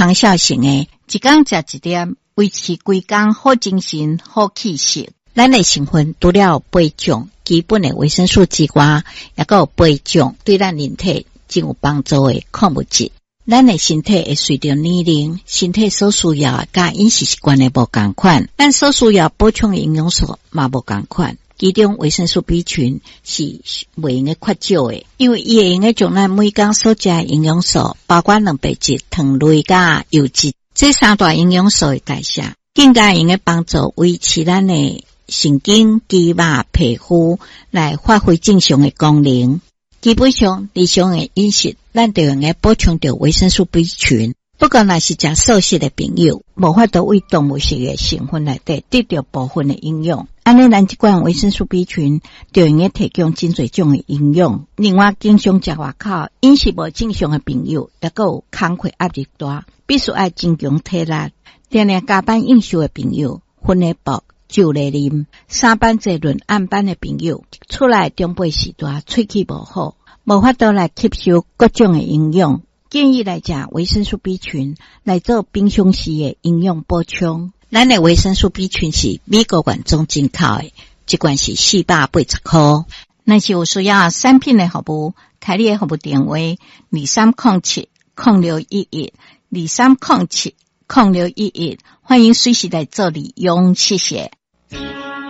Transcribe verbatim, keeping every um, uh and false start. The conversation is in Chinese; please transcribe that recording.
长效型的，一天食一点，维持规工好精神、好气色。咱的成分除了培养基本的维生素之外，也有培养对咱人体真有帮助的矿物质。咱的身体会随着年龄，身体所需要甲饮食习惯的无同款，咱所需要补充的营养素嘛无同款。其中维生素 B 群是袂用的缺少的，因为伊会用的将咱每天所食的营养素，包括蛋白质、糖类甲油脂，这三大营养素的代谢，更加用的帮助维持咱的神经、肌肉、皮肤来发挥正常的功能。基本上，日常的饮食，咱就用来补充到维生素 B 群。不过，若是食素食的朋友，无法度为动物性的成分内底得到部分的营养。安尼，咱这款维生素 B 群就用来提供真侪种的营养。另外，经常食外口饮食无正常的朋友，也个有工课压力大，必须爱增强体力。定定加班应酬的朋友，薰衣薄。就来啉，三班坐轮暗班的朋友，出来中背时段喙齿无好，无法度来吸收各种的营养，建议来食维生素 B 群来做平常时的营养补充。咱的维生素 B 群是美国原装进口的，一罐是四百八十块。若是有需要产品的服务，开你的服务电话二三零七零六一一二三零七零六一一，欢迎随时来做利用，谢谢。